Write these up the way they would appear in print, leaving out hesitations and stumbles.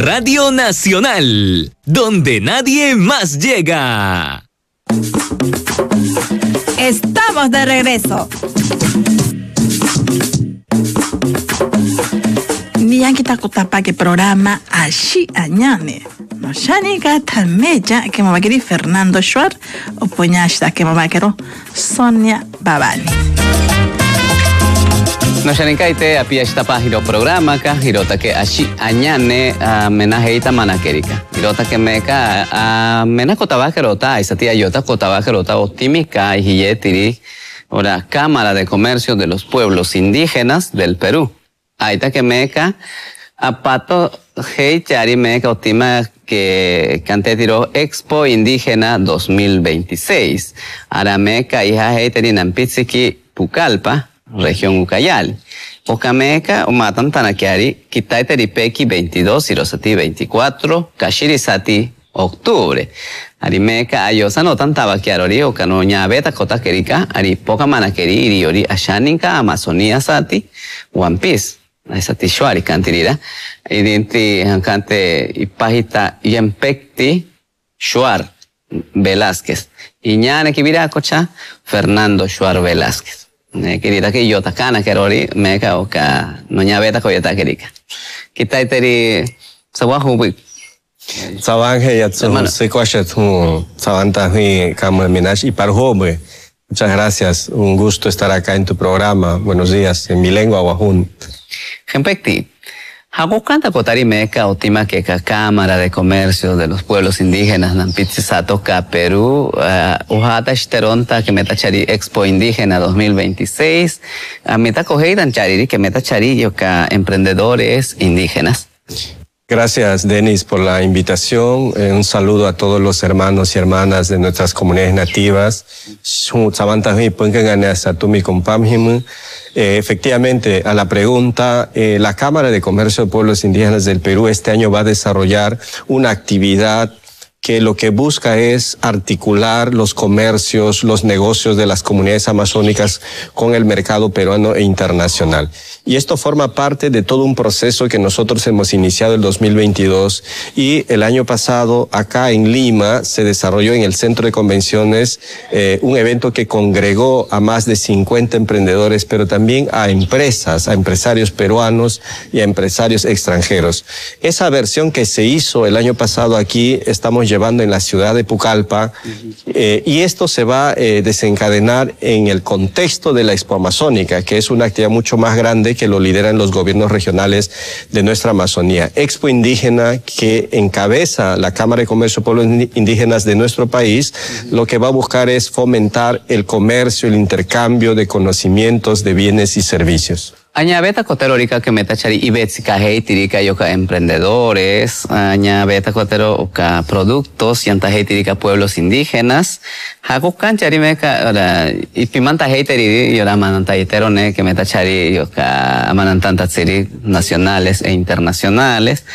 Radio Nacional, donde nadie más llega. Estamos de regreso. Niyan kita kutapake programa Ashi Añane. No shanika talmeja que mabakiri Fernando Shuar o poñashta que mabakero Sonia Babani. No shanika apia esta página programa ka hirota que Ashi Añane menajeita manakerika. Hirota que meka mena kotabakerota isatia yota kotabakerota optimika y hiyetiri ora Cámara de Comercio de los Pueblos Indígenas del Perú. Aita que meca apato hei chari meca optima que cante tiró Expo Indígena 2026. Ara meca hija hei terinan pizziki Pucallpa, región Ucayali. Oka meca matan tanakiari kitai teripeki 22 irosati 24 kashirisati octubre. Ari meca ayosa no tantaba kiarori oka no ñabeta kota kerika ari poca manakeri iriori ashaninka Amazonía sati One Piece. Esa tishuari cantirira idinti hankante ipahita yempekti Shuar Velázquez iñane kibira kocha Fernando Shuar Velázquez kirita ki yota kana kerori meka oka noña beta koyata kerika kitaiteri sawahu sawange yatsu sekwashathu sawanta hui kama minash iparhobe. Muchas gracias, un gusto estar acá en tu programa. Buenos días, en mi lengua wahun. Gempekti, Hakukanta kotari meka otima que Cámara de Comercio de los Pueblos Indígenas Nampitzisato ka Perú uhata shiteronta que metachari Expo Indígena 2026 meta koheidan chariri que metachari yoka emprendedores indígenas. Gracias, Denis, por la invitación. Un saludo a todos los hermanos y hermanas de nuestras comunidades nativas. Efectivamente, a la pregunta, la Cámara de Comercio de Pueblos Indígenas del Perú este año va a desarrollar una actividad que lo que busca es articular los comercios, los negocios de las comunidades amazónicas con el mercado peruano e internacional. Y esto forma parte de todo un proceso que nosotros hemos iniciado el 2022 y el año pasado acá en Lima se desarrolló en el Centro de Convenciones un evento que congregó a más de 50 emprendedores, pero también a empresas, a empresarios peruanos y a empresarios extranjeros. Esa versión que se hizo el año pasado aquí estamos llevando en la ciudad de Pucallpa y esto se va a desencadenar en el contexto de la Expo Amazónica, que es una actividad mucho más grande que lo lideran los gobiernos regionales de nuestra Amazonía. Expo Indígena que encabeza la Cámara de Comercio de Pueblos Indígenas de nuestro país, lo que va a buscar es fomentar el comercio, el intercambio de conocimientos, de bienes y servicios. Añabeta kotero rika que metachari ibetzika heitirika yoka emprendedores, añabeta kotero oka productos, yanta heitirika pueblos indígenas, hakukan chari meka ipimanta heitiri yora mananta iterone que metachari yoka amanantanta tsiri nacionales e internacionales,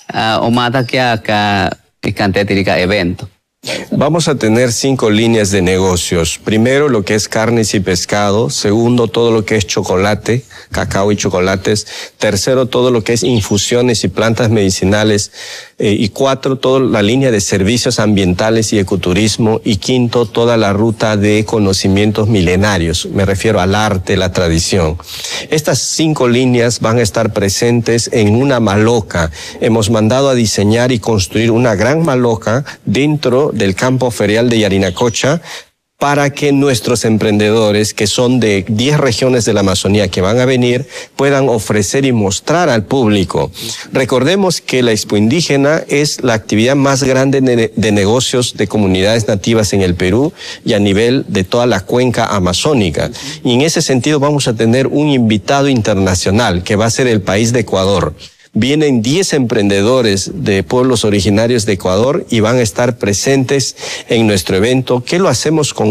o mata que acá picante tirika evento. Vamos a tener 5 líneas de negocios. Primero, lo que es carnes y pescado. Segundo, todo lo que es chocolate, cacao y chocolates. Tercero, todo lo que es infusiones y plantas medicinales. Y 4, toda la línea de servicios ambientales y ecoturismo. Y 5, toda la ruta de conocimientos milenarios. Me refiero al arte, la tradición. Estas 5 líneas van a estar presentes en una maloca. Hemos mandado a diseñar y construir una gran maloca dentro del campo ferial de Yarinacocha para que nuestros emprendedores, que son de 10 regiones de la Amazonía que van a venir, puedan ofrecer y mostrar al público. Recordemos que la Expo Indígena es la actividad más grande de negocios de comunidades nativas en el Perú y a nivel de toda la cuenca amazónica. Y en ese sentido vamos a tener un invitado internacional que va a ser el país de Ecuador. Vienen 10 emprendedores de pueblos originarios de Ecuador y van a estar presentes en nuestro evento, que lo hacemos con